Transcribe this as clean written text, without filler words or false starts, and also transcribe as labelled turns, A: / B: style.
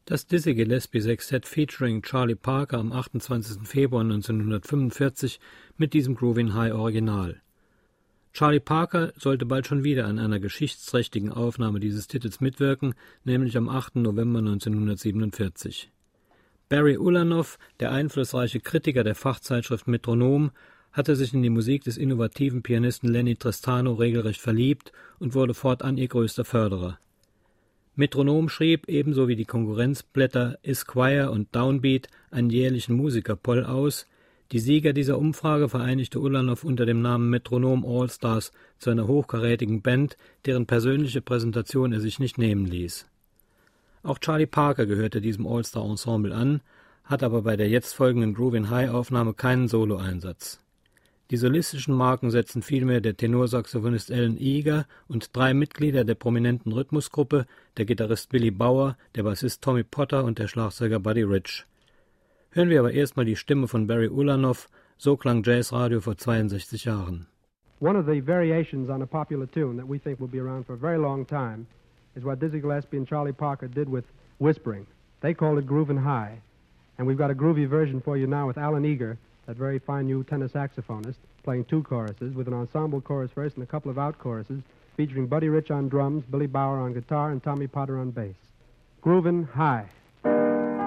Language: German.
A: Das Dizzy Gillespie Sextett featuring Charlie Parker am 28. Februar 1945 mit diesem Groovin' High Original. Charlie Parker sollte bald schon wieder an einer geschichtsträchtigen Aufnahme dieses Titels mitwirken, nämlich am 8. November 1947. Barry Ulanov, der einflussreiche Kritiker der Fachzeitschrift Metronom, hatte sich in die Musik des innovativen Pianisten Lenny Tristano regelrecht verliebt und wurde fortan ihr größter Förderer. Metronom schrieb, ebenso wie die Konkurrenzblätter Esquire und Downbeat, einen jährlichen Musikerpoll aus. Die Sieger dieser Umfrage vereinigte Ulanov unter dem Namen Metronom All-Stars zu einer hochkarätigen Band, deren persönliche Präsentation er sich nicht nehmen ließ. Auch Charlie Parker gehörte diesem All-Star-Ensemble an, hat aber bei der jetzt folgenden Groovin' High-Aufnahme keinen Soloeinsatz. Die solistischen Marken setzen vielmehr der Tenorsaxophonist Alan Eager und 3 Mitglieder der prominenten Rhythmusgruppe, der Gitarrist Billy Bauer, der Bassist Tommy Potter und der Schlagzeuger Buddy Rich. Hören wir aber erstmal die Stimme von Barry Ulanov, so klang Jazzradio vor 62 Jahren.
B: One of the variations on a popular tune that we think will be around for a very long time is what Dizzy Gillespie and Charlie Parker did with Whispering. They called it Groovin' High. And we've got a groovy version for you now with Alan Eager, that very fine new tenor saxophonist, playing 2 choruses with an ensemble chorus first and a couple of out choruses, featuring Buddy Rich on drums, Billy Bauer on guitar, and Tommy Potter on bass. Groovin' High.